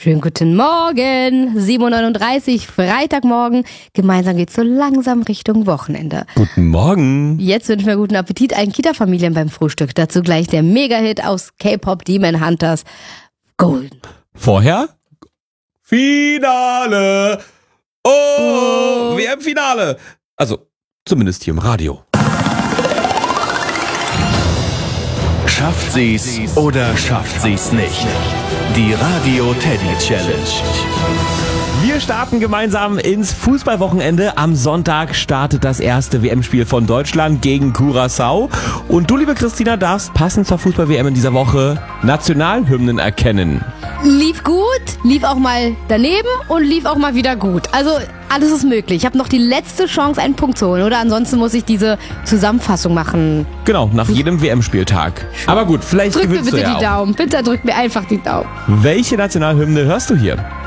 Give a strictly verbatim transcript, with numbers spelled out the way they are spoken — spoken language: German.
Schönen guten Morgen, sieben Uhr neununddreißig, Freitagmorgen. Gemeinsam geht's so langsam Richtung Wochenende. Guten Morgen. Jetzt wünschen wir guten Appetit allen Kita-Familien beim Frühstück. Dazu gleich der Mega-Hit aus K-Pop Demon Hunters, Golden. Vorher? Finale. Oh, oh. W M-Finale. Also, zumindest hier im Radio. Schafft sie's oder schafft sie's nicht? Die Radio Teddy Challenge. Wir starten gemeinsam ins Fußballwochenende. Am Sonntag startet das erste W M-Spiel von Deutschland gegen Curaçao. Und du, liebe Christina, darfst passend zur Fußball-W M in dieser Woche Nationalhymnen erkennen. Lief gut, lief auch mal daneben und lief auch mal wieder gut. Also alles ist möglich. Ich habe noch die letzte Chance, einen Punkt zu holen, oder? Ansonsten muss ich diese Zusammenfassung machen. Genau, nach jedem W M-Spieltag. Aber gut, vielleicht Drück mir gewinnst bitte du ja die auch. Daumen. Bitte drück mir einfach die Daumen. Welche Nationalhymne hörst du hier?